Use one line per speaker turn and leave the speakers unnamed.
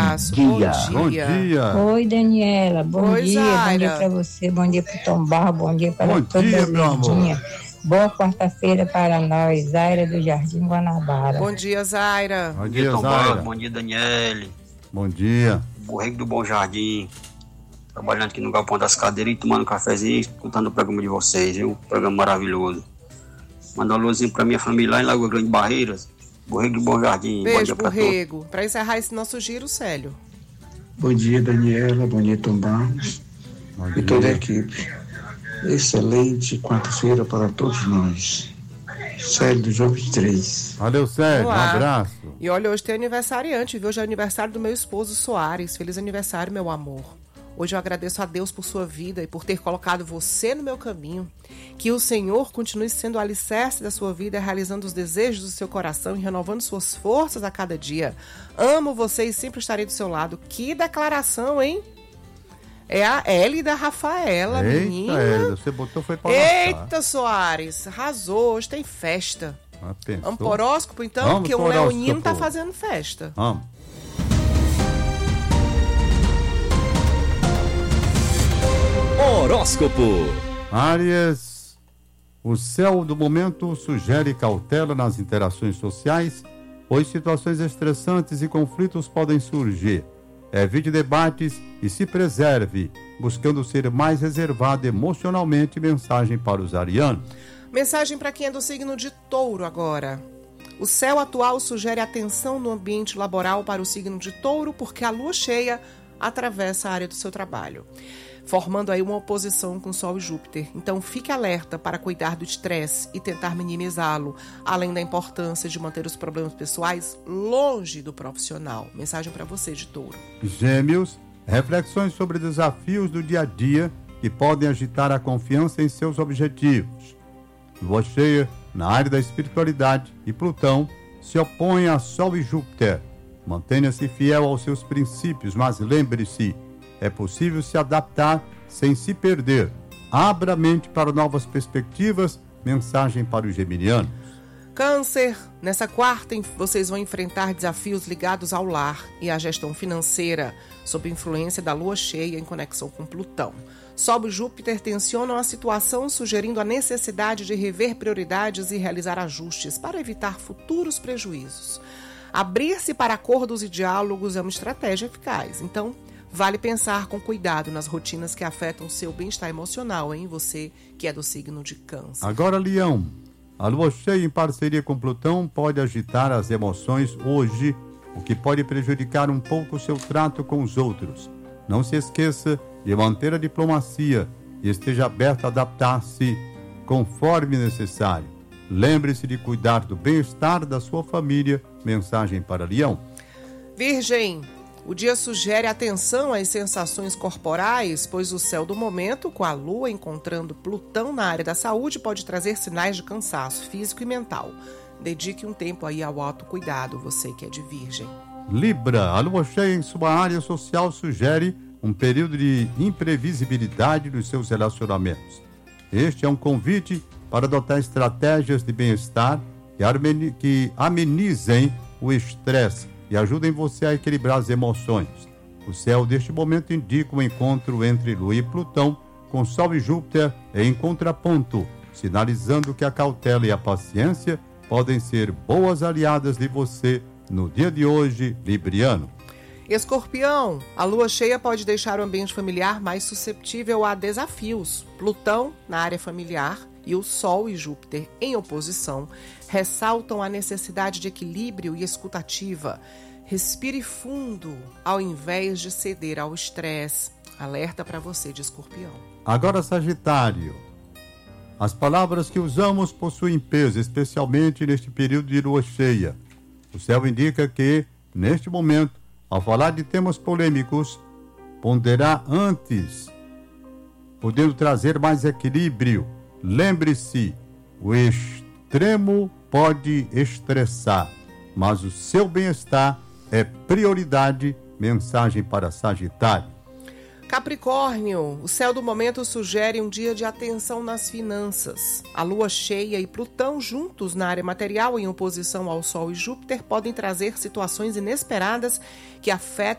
abraço. Bom dia.
Bom dia.
Oi, Daniela. Bom dia.
Zaira.
Bom dia para você. Bom dia para o Tom Barro. Bom dia para
Bom
toda
dia,
a
meu amor.
Verdinha. Boa quarta-feira para nós, Zaira do Jardim Guanabara.
Bom dia, Zaira.
Bom dia,
Tom
Zaira.
Barro, bom dia, Daniele.
Bom dia.
Borrego do Bom Jardim. Trabalhando aqui no Galpão das Cadeiras e tomando um cafezinho, escutando o programa de vocês, viu? Um programa maravilhoso. Manda um alôzinho pra minha família lá em Lagoa Grande Barreiras. Borrego do Bom Jardim.
Beijo, Borrego. Para encerrar esse nosso giro, Célio.
Bom dia, Daniela. Bom dia, Tom Barros. E toda a equipe. Excelente quarta-feira para todos nós. Célio do João 23.
Valeu, Célio. Um abraço.
E olha, hoje tem aniversariante, viu? Hoje é aniversário do meu esposo Soares. Feliz aniversário, meu amor. Hoje eu agradeço a Deus por sua vida e por ter colocado você no meu caminho. Que o Senhor continue sendo o alicerce da sua vida, realizando os desejos do seu coração e renovando suas forças a cada dia. Amo você e sempre estarei do seu lado. Que declaração, hein? É a L da Rafaela, menina.
Eita, você botou foi pra
Eita, Soares, arrasou. Hoje tem festa. Vamos pro horóscopo, então?
Vamos
porque o leonino tá fazendo festa.
Vamos.
Horóscopo.
Áries, o céu do momento sugere cautela nas interações sociais, pois situações estressantes e conflitos podem surgir. Evite debates e se preserve, buscando ser mais reservado emocionalmente. Mensagem para os arianos.
Mensagem para quem é do signo de Touro agora. O céu atual sugere atenção no ambiente laboral para o signo de Touro, porque a lua cheia atravessa a área do seu trabalho, formando aí uma oposição com Sol e Júpiter. Então fique alerta para cuidar do estresse e tentar minimizá-lo, além da importância de manter os problemas pessoais longe do profissional. Mensagem para você de Touro.
Gêmeos, reflexões sobre desafios do dia a dia que podem agitar a confiança em seus objetivos. Lua cheia na área da espiritualidade e Plutão se opõe a Sol e Júpiter. Mantenha-se fiel aos seus princípios, mas lembre-se, é possível se adaptar sem se perder. Abra a mente para novas perspectivas. Mensagem para os geminianos.
Câncer, nessa quarta vocês vão enfrentar desafios ligados ao lar e à gestão financeira, sob influência da lua cheia em conexão com Plutão. Sol e Júpiter tensionam a situação, sugerindo a necessidade de rever prioridades e realizar ajustes para evitar futuros prejuízos. Abrir-se para acordos e diálogos é uma estratégia eficaz, então vale pensar com cuidado nas rotinas que afetam seu bem-estar emocional, hein? Você que é do signo de Câncer.
Agora, Leão. A lua cheia em parceria com Plutão pode agitar as emoções hoje, o que pode prejudicar um pouco o seu trato com os outros. Não se esqueça de manter a diplomacia e esteja aberto a adaptar-se conforme necessário. Lembre-se de cuidar do bem-estar da sua família. Mensagem para Leão.
Virgem, o dia sugere atenção às sensações corporais, pois o céu do momento, com a lua encontrando Plutão na área da saúde, pode trazer sinais de cansaço físico e mental. Dedique um tempo aí ao autocuidado, você que é de Virgem.
Libra, a lua cheia em sua área social sugere um período de imprevisibilidade nos seus relacionamentos. Este é um convite para adotar estratégias de bem-estar que amenizem o estresse e ajudem você a equilibrar as emoções. O céu deste momento indica um encontro entre Lua e Plutão, com Sol e Júpiter em contraponto, sinalizando que a cautela e a paciência podem ser boas aliadas de você no dia de hoje, libriano.
Escorpião, a lua cheia pode deixar o ambiente familiar mais susceptível a desafios. Plutão, na área familiar, e o Sol e Júpiter, em oposição, ressaltam a necessidade de equilíbrio e escutativa. Respire fundo, ao invés de ceder ao estresse. Alerta para você de Escorpião.
Agora, Sagitário. As palavras que usamos possuem peso, especialmente neste período de lua cheia. O céu indica que, neste momento, ao falar de temas polêmicos, ponderar antes, podendo trazer mais equilíbrio. Lembre-se, o extremo pode estressar, mas o seu bem-estar é prioridade. Mensagem para Sagitário.
Capricórnio, o céu do momento sugere um dia de atenção nas finanças. A lua cheia e Plutão juntos na área material em oposição ao Sol e Júpiter podem trazer situações inesperadas que afetam